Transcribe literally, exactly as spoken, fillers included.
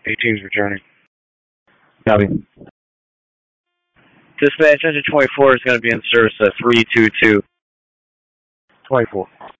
eighteen's returning. Copy. Dispatch, engine twenty-four is going to be in service at three two two. twenty-four.